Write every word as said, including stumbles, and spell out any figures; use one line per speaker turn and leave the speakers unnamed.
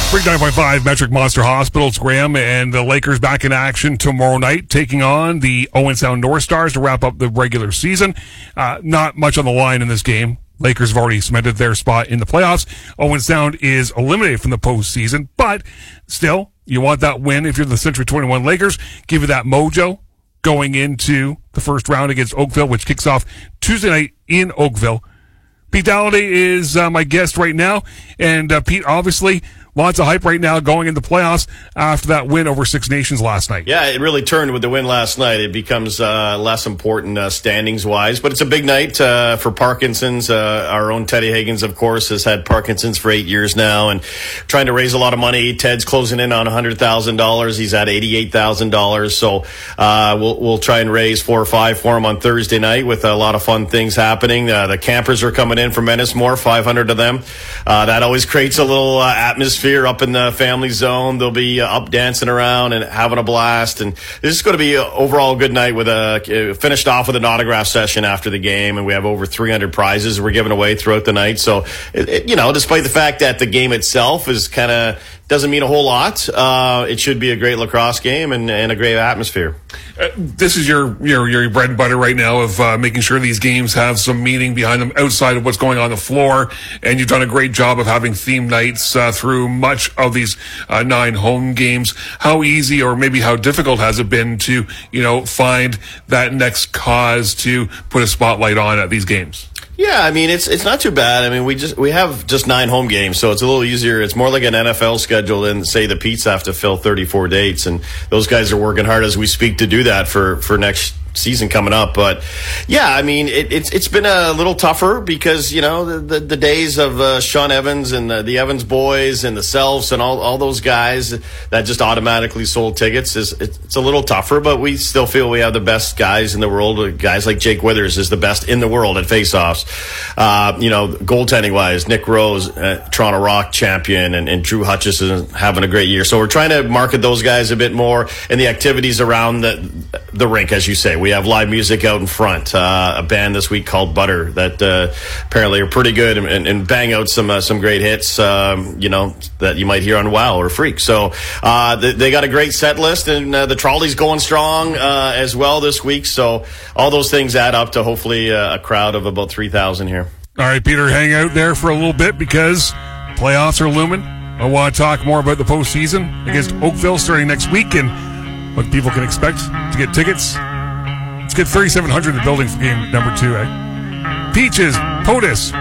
Freak nine point five Metric Monster Hospitals, Graham, and the Lakers back in action tomorrow night, taking on the Owen Sound North Stars to wrap up the regular season. Uh, not much on the line in this game. Lakers have already cemented their spot in the playoffs. Owen Sound is eliminated from the postseason, but still, you want that win if you're the Century twenty-one Lakers. Give you that mojo going into the first round against Oakville, which kicks off Tuesday night in Oakville. Pete Dalladay is uh, my guest right now, and uh, Pete, obviously, lots of hype right now going into the playoffs after that win over Six Nations last night.
Yeah, it really turned with the win last night. It becomes uh, less important uh, standings-wise, but it's a big night uh, for Parkinson's. Uh, our own Teddy Higgins, of course, has had Parkinson's for eight years now and trying to raise a lot of money. Ted's closing in on one hundred thousand dollars. He's at eighty-eight thousand dollars, so uh, we'll, we'll try and raise four or five for him on Thursday night with a lot of fun things happening. Uh, the campers are coming in from Ennismore, five hundred of them. Uh, that always creates a little uh, atmosphere up in the family zone. They'll be uh, up dancing around and having a blast, and this is going to be an overall good night. With a uh, finished off with an autograph session after the game, and we have over three hundred prizes we're giving away throughout the night. So it, it, you know, despite the fact that the game itself is kind of doesn't mean a whole lot, uh, it should be a great lacrosse game and, and a great atmosphere.
Uh, this is your, your your bread and butter right now of uh, making sure these games have some meaning behind them outside of what's going on the floor, and you've done a great job of having theme nights uh, through much of these uh, nine home games. How easy or maybe how difficult has it been to, you know, find that next cause to put a spotlight on at these games?
Yeah, I mean, it's it's not too bad. I mean, we just we have just nine home games, so it's a little easier. It's more like an N F L schedule than, say, the Petes have to fill thirty-four dates, and those guys are working hard as we speak to do that for, for next season coming up. But yeah, I mean, it, it's it's been a little tougher because, you know, the the, the days of uh, Sean Evans and the, the Evans boys and the Selfs and all, all those guys that just automatically sold tickets is it's, it's a little tougher, but we still feel we have the best guys in the world. Guys like Jake Withers is the best in the world at faceoffs. Uh, you know, goaltending wise, Nick Rose, uh, Toronto Rock champion, and, and Drew Hutchison having a great year. So we're trying to market those guys a bit more and the activities around the the rink, as you say. We have live music out in front. Uh, a band this week called Butter that uh, apparently are pretty good and, and, and bang out some uh, some great hits. Um, you know, that you might hear on WOW or Freak. So uh, they, they got a great set list, and uh, the trolley's going strong uh, as well this week. So all those things add up to hopefully uh, a crowd of about three thousand here.
All right, Peter, hang out there for a little bit because playoffs are looming. I want to talk more about the postseason against Oakville starting next week and what people can expect to get tickets. Let's get thirty-seven hundred in the building for game number two, eh? Peaches, POTUS.